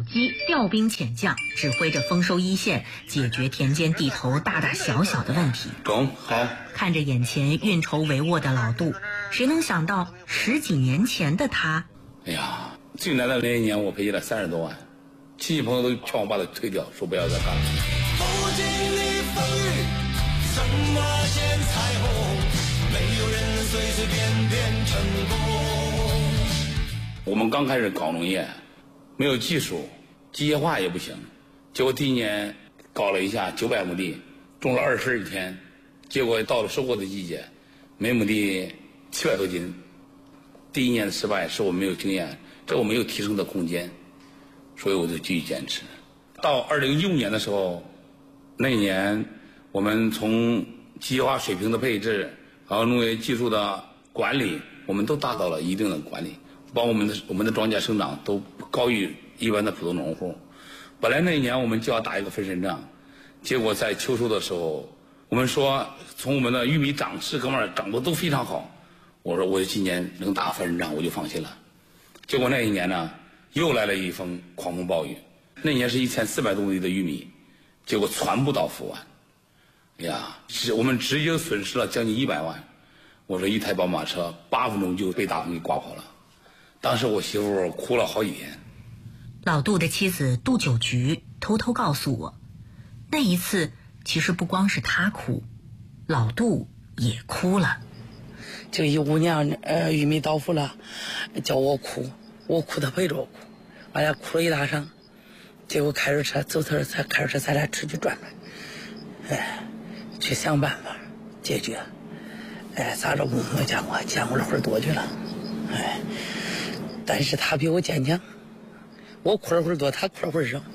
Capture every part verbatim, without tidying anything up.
基调兵遣将，指挥着丰收一线，解决田间地头大大小小的问题。 中好。 看着眼前运筹帷幄的老杜，谁能想到十几年前的他？ 哎呀，最难的那一年我赔了三十多万，亲戚朋友都劝我把他推掉，说不要再干了。不经历风雨，什么见彩虹？没有人随随便便成功。我们刚开始搞农业，没有技术，机械化也不行。结果第一年搞了一下九百亩地，种了二十一天，结果到了收获的季节，每亩地七百多斤。第一年的失败是我没有经验，这我没有提升的空间，所以我就继续坚持。到二零一五年的时候，那一年我们从机械化水平的配置，还有农业技术的管理，我们都达到了一定的管理，包括我们的我们的庄稼生长都高于一般的普通农户。本来那一年我们就要打一个分身仗，结果在秋收的时候，我们说从我们的玉米长势各方面长得都非常好，我说我今年能打分身仗我就放心了。结果那一年呢，又来了一风狂风暴雨，那年是一千四百多亩地的玉米，结果全部到付完。哎呀，我们直接损失了将近一百万。我说一台宝马车八分钟就被大风给刮跑了，当时我媳妇哭了好几天。 老杜的妻子杜九菊偷偷告诉我，那一次其实不光是他哭，老杜也哭了。 就一五年呃玉米到付了，叫我哭，我哭他陪着我哭，俺俩哭了一大上，结果开着车走头才开着车咱俩出去转转，哎，去想办法解决。哎，咋着我见过见过了会儿多去了，哎，但是他比我坚强，我哭了会儿多，他哭了会儿少，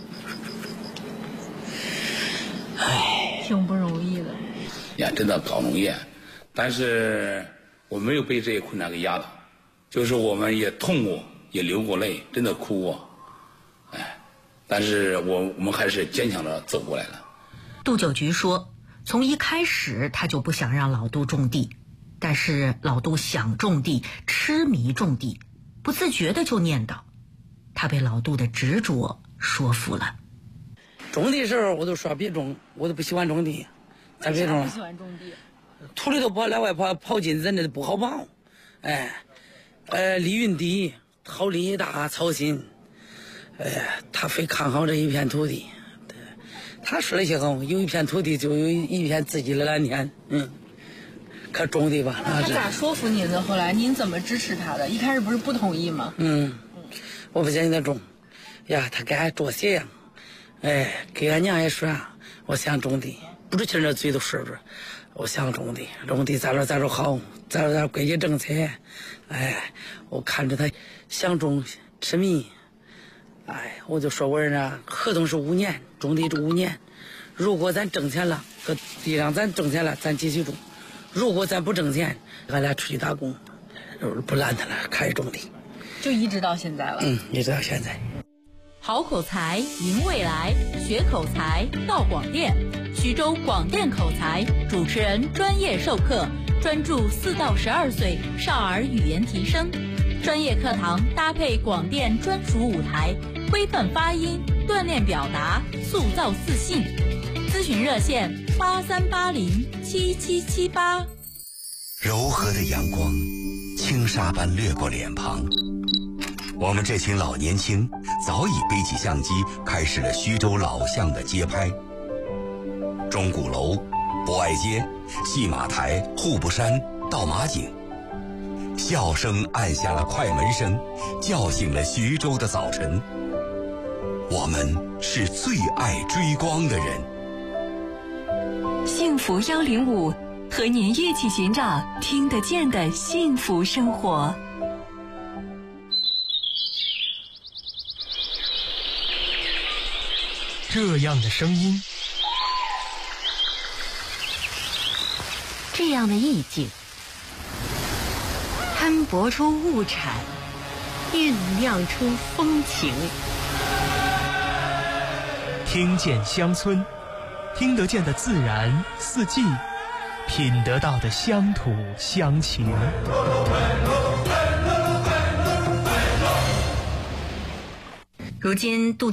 哎， 挺不容易的。 呀，真的搞农业，但是我没有被这些困难给压倒，就是我们也痛过，也流过泪，真的哭过，哎，但是我我们还是坚强的走过来了。 杜九菊说，从一开始他就不想让老杜种地，但是老杜想种地，痴迷种地，不自觉的就念叨，他被老杜的执着说服了。 种地的时候我都说别种，我都不喜欢种地，咱别种。 不喜欢种地， 土里头跑来外跑跑进人的不好跑，哎，呃，利润低，耗力大，操心，哎，他非看好这一片土地。他说了些好，有一片土地就有一片自己的蓝天，嗯，可种地吧。 他咋说服您的？后来您怎么支持他的？一开始不是不同意吗？ 嗯，我不建议他种，呀，他给俺做鞋呀，哎，给俺娘也说啊，我想种地，不是气儿嘴都说着，我想种地，种地咋着咋着好，咋着咋着规矩政策，哎，我看着他想种吃米。哎，我就说我儿呢，合同是五年，种地是五年。如果咱挣钱了，搁地上咱挣钱了，咱继续种；如果咱不挣钱，俺俩出去打工，不拦他了，开始种地， 就一直到现在了。 嗯，一直到现在。 好口才赢未来，学口才到广电。徐州广电口才主持人专业授课，专注四到十二岁少儿语言提升。专业课堂搭配广电专属舞台，规范发音，锻炼表达，塑造自信。咨询热线八三八零七七七八。 柔和的阳光，轻纱般掠过脸庞。我们这群老年轻早已背起相机，开始了徐州老巷的街拍。钟鼓楼、博爱街、戏马台、户部山、到马井。笑声按下了快门声，叫醒了徐州的早晨。我们是最爱追光的人。 幸福幺零五，和您一起寻找听得见的幸福生活。 这样的声音， 这样的意境，摊薄出物产，酝酿出风情。 听见乡村，听得见的自然四季，品得到的乡土乡情。 如今杜